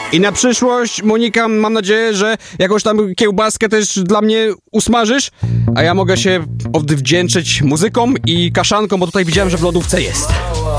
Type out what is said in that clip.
I na przyszłość, Monika, mam nadzieję, że jakąś tam kiełbaskę też dla mnie usmażysz, a ja mogę się odwdzięczyć muzyką i kaszanką, bo tutaj widziałem, że w lodówce jest.